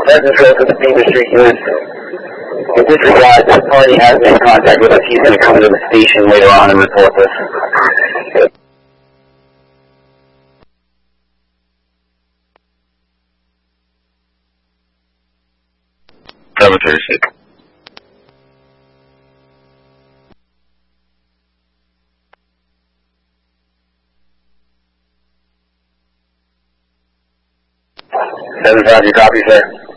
present control for the Beaver Street unit. In this regard, the party has been in contact with us. He's going to come to the station later on and report this. 736. Seven 5, you copy, sir?